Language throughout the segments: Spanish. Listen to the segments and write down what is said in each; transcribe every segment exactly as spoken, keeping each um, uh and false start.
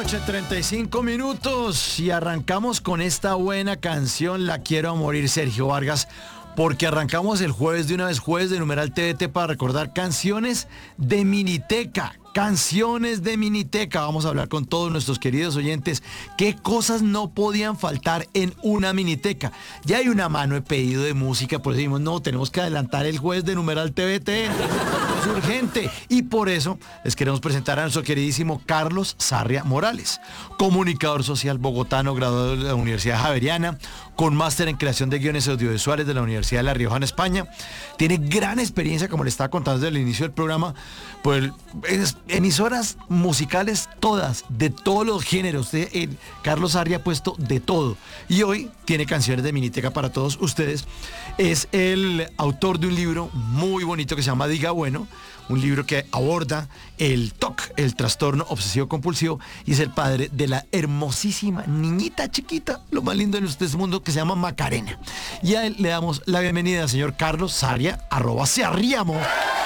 noche, treinta y cinco minutos, y arrancamos con esta buena canción, La Quiero a Morir, Sergio Vargas, porque arrancamos el jueves de una vez, jueves de Numeral T V T, para recordar canciones de Miniteca. Canciones de Miniteca. Vamos a hablar con todos nuestros queridos oyentes qué cosas no podían faltar en una Miniteca. Ya hay una mano de pedido de música, por eso decimos, no, tenemos que adelantar el jueves de Numeral T V T. Es urgente. Y por eso les queremos presentar a nuestro queridísimo Carlos Sarria Morales, comunicador social bogotano, graduado de la Universidad Javeriana, con máster en creación de guiones audiovisuales de la Universidad de La Rioja en España. Tiene gran experiencia, como le estaba contando desde el inicio del programa, pues es, emisoras musicales todas, de todos los géneros. Usted, eh, Carlos Sarria ha puesto de todo. Y hoy tiene canciones de Miniteca para todos ustedes. Es el autor de un libro muy bonito que se llama Diga Bueno, un libro que aborda el T O C, el trastorno obsesivo compulsivo, y es el padre de la hermosísima niñita chiquita, lo más lindo de este mundo, que se llama Macarena. Y a él le damos la bienvenida al señor Carlos Sarria, arroba Sarriamo,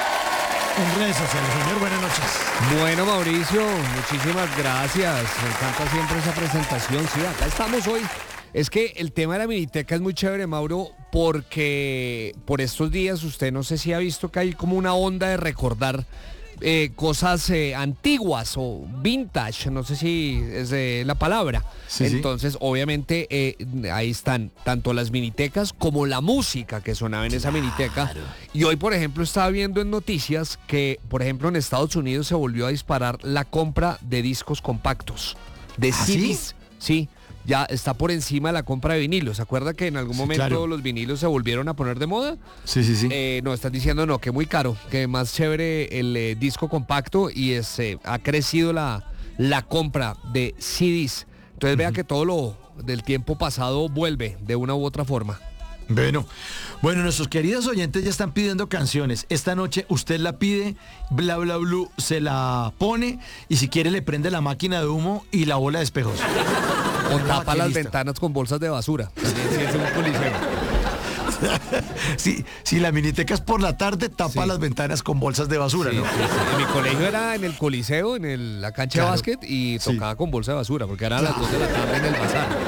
en redes sociales. Señor, buenas noches. Bueno, Mauricio, muchísimas gracias. Me encanta siempre esa presentación. Sí, acá estamos hoy. Es que el tema de la Miniteca es muy chévere, Mauro, porque por estos días usted no sé si ha visto que hay como una onda de recordar eh, cosas eh, antiguas o vintage, no sé si es eh, la palabra. Sí, Entonces, sí. obviamente, eh, ahí están tanto las Minitecas como la música que sonaba en esa Miniteca. Y hoy, por ejemplo, estaba viendo en noticias que, por ejemplo, en Estados Unidos se volvió a disparar la compra de discos compactos, de ¿Ah, C Ds. Sí. sí. Ya está por encima de la compra de vinilos. ¿Se acuerda que en algún sí, momento claro. los vinilos se volvieron a poner de moda? Sí, sí, sí. Eh, no, están diciendo no, que muy caro, que más chévere el eh, disco compacto, y es, eh, ha crecido la, la compra de C Ds. Entonces uh-huh. vea que todo lo del tiempo pasado vuelve de una u otra forma. Bueno, bueno, nuestros queridos oyentes ya están pidiendo canciones. Esta noche usted la pide, Bla Bla Blue se la pone, y si quiere le prende la máquina de humo y la bola de espejos. O tapa las ventanas con bolsas de basura. También sí, es un coliseo. Sí, si la Miniteca es por la tarde, tapa sí. las ventanas con bolsas de basura, sí, ¿no? Sí, sí. En mi colegio era en el coliseo, en el, la cancha claro. de básquet, y tocaba sí. con bolsa de basura, porque era a las dos de la tarde en el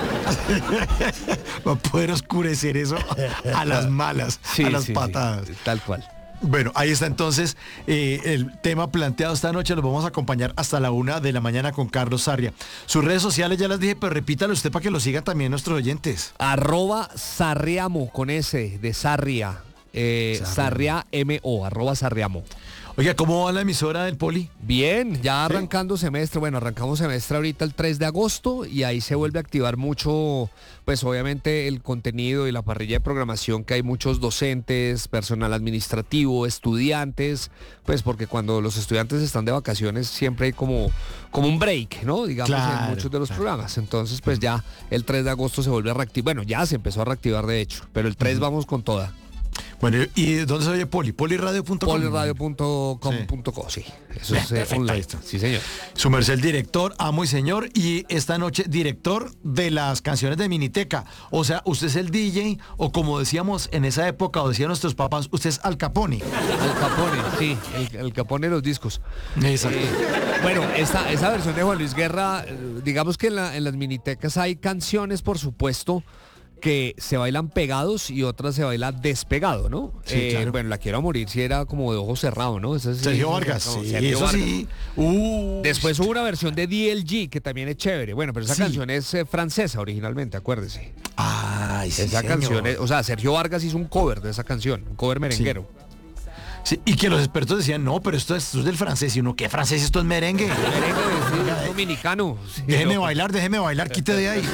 bazar. Va a poder oscurecer eso a las malas, sí, a las sí, patadas. Sí, tal cual. Bueno, ahí está entonces eh, el tema planteado esta noche. Los vamos a acompañar hasta la una de la mañana con Carlos Sarria. Sus redes sociales ya las dije, pero repítalo usted para que lo sigan también nuestros oyentes. Arroba Sarriamo, con S de Sarria. Eh, Sarria M O, arroba Sarriamo. Oiga, ¿cómo va la emisora del Poli? Bien, ya arrancando ¿Sí? semestre. Bueno, arrancamos semestre ahorita el tres de agosto, y ahí se vuelve a activar mucho, pues obviamente el contenido y la parrilla de programación, que hay muchos docentes, personal administrativo, estudiantes, pues porque cuando los estudiantes están de vacaciones siempre hay como, como un break, ¿no? Digamos, claro, en muchos de los claro. programas. Entonces, pues ya el tres de agosto se vuelve a reactivar. Bueno, ya se empezó a reactivar de hecho, pero el tres uh-huh. vamos con toda. Bueno, ¿y dónde se oye Poli? Poliradio punto com. Poliradio punto com punto co, sí. Eso es eh, online. Sí, señor. Su merced, el director, amo y señor, y esta noche director de las canciones de Miniteca. O sea, usted es el D J, o como decíamos en esa época, o decían nuestros papás, usted es Al Capone. Al Capone, sí, el, el Capone de los discos. Exacto. Eh, bueno, esta, esa versión de Juan Luis Guerra, digamos que en, la, en las Minitecas hay canciones, por supuesto, que se bailan pegados y otras se baila despegado, ¿no? Sí, eh, claro. Bueno, La Quiero a Morir si era como de ojo cerrado, ¿no? Eso sí, Sergio Vargas, no, sí, Sergio eso Vargas. sí. Uh, Después hubo una versión de D L G que también es chévere. Bueno, pero esa sí. canción es eh, francesa originalmente, acuérdese. Ay, sí, Esa señor. canción es, o sea, Sergio Vargas hizo un cover de esa canción, un cover merenguero. Sí. Sí, y que los expertos decían, no, pero esto es, esto es del francés. Y uno, ¿qué francés? Esto es merengue. Merengue, sí, es dominicano. Sí, déjeme no. bailar, déjeme bailar, quite de ahí.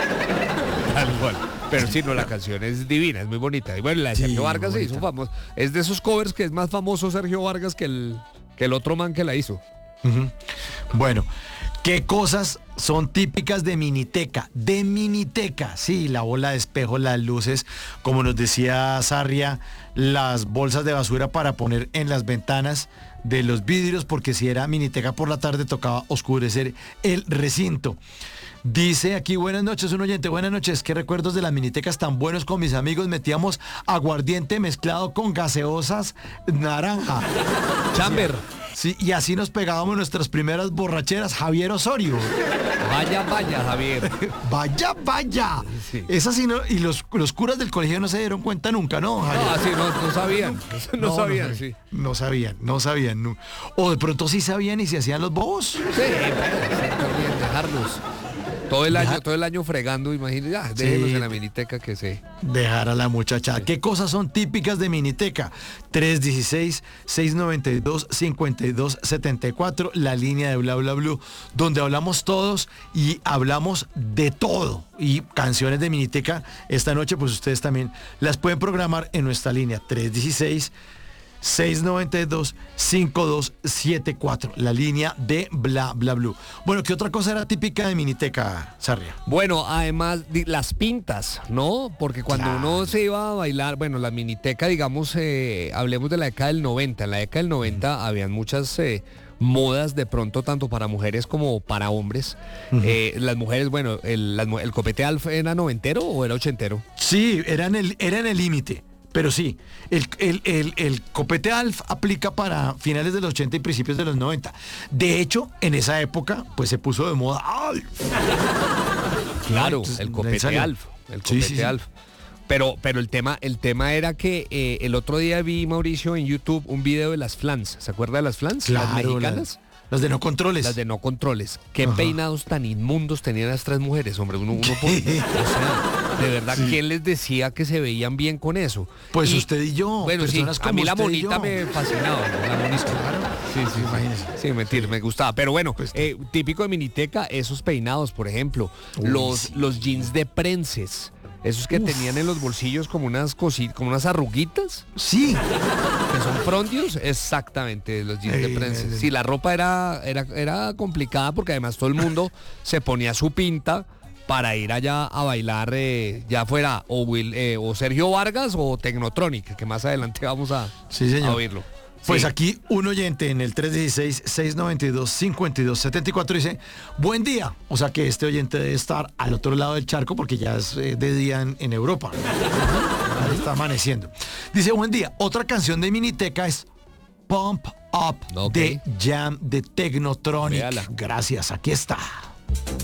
Tal cual. Pero sí, no, la canción es divina, es muy bonita. Y bueno, la de Sergio sí, Vargas se hizo famoso. Es de esos covers que es más famoso Sergio Vargas que el, que el otro man que la hizo. Uh-huh. Bueno, ¿qué cosas son típicas de Miniteca? De Miniteca, sí, la bola de espejo, las luces, como nos decía Sarria, las bolsas de basura para poner en las ventanas de los vidrios, porque si era Miniteca por la tarde tocaba oscurecer el recinto. Dice aquí, buenas noches, un oyente, buenas noches, qué recuerdos de las Minitecas tan buenos con mis amigos, metíamos aguardiente mezclado con gaseosas naranja. Chamber. Sí, y así nos pegábamos nuestras primeras borracheras, Javier Osorio. Vaya, vaya, Javier. Vaya, vaya. Sí. Es así, ¿no? Y los, los curas del colegio no se dieron cuenta nunca, ¿no, Javier? No, así no, no sabían. No, no sabían, sí. No sabían, no sabían. No. O de pronto sí sabían y se hacían los bobos. Sí, pero dejarlos. Todo el año, Dejar... todo el año fregando, imagínate, ya, déjenlos sí. en la miniteca que se... Dejar a la muchacha. ¿Qué cosas son típicas de Miniteca? tres uno seis, seis nueve dos, cinco dos siete cuatro, la línea de Bla Bla Blue, donde hablamos todos y hablamos de todo. Y canciones de Miniteca, esta noche pues ustedes también las pueden programar en nuestra línea tres uno seis, seis nueve dos, cinco dos siete cuatro, la línea de Bla Bla Blue. Bueno, ¿qué otra cosa era típica de Miniteca, Sarria? Bueno, además las pintas, ¿no? Porque cuando claro. uno se iba a bailar, bueno, la Miniteca, digamos, eh, hablemos de la década del noventa. En la década del noventa mm. habían muchas... Eh, modas de pronto tanto para mujeres como para hombres. Uh-huh. eh, las mujeres, bueno, el, las, el copete Alf era noventero o era ochentero. Sí, era en el era en el límite. Pero sí, el, el, el, el copete Alf aplica para finales de los ochenta y principios de los noventa. De hecho, en esa época, pues se puso de moda Alf. Claro, entonces, el copete Alf. El copete sí, sí, Alf. Sí. Pero, pero el tema, el tema era que eh, el otro día vi, Mauricio, en YouTube un video de las flans. ¿Se acuerda de las flans? Claro, las mexicanas. La... Las de no controles. Las de no controles. ¿Qué Ajá. peinados tan inmundos tenían las tres mujeres, hombre? Uno, uno por... o sea, de verdad, sí. ¿quién les decía que se veían bien con eso? Pues y, usted y yo. Bueno, sí, a mí la monita me fascinaba. La monita, claro. Sí, sí, imagínese. Sí, mentira, sí. me gustaba. Pero bueno, pues, eh, típico de Miniteca, esos peinados, por ejemplo. Uy, los, sí. los jeans de prenses. Esos que Uf. tenían en los bolsillos como unas cositas, como unas arruguitas. Sí. Que son frondios, exactamente, los jeans Ey, de prensa. Sí, la ropa era, era, era complicada porque además todo el mundo se ponía su pinta para ir allá a bailar, eh, ya fuera o, Will, eh, o Sergio Vargas o Technotronic, que más adelante vamos a, sí, señor. a oírlo. Pues sí. aquí un oyente en el tres uno seis, seis nueve dos, cinco dos siete cuatro dice, buen día. O sea que este oyente debe estar al otro lado del charco porque ya es eh, de día en, en Europa. Ahí está amaneciendo. Dice, buen día. Otra canción de Miniteca es Pump Up okay. de Jam de Technotronic. Véala. Gracias, aquí está.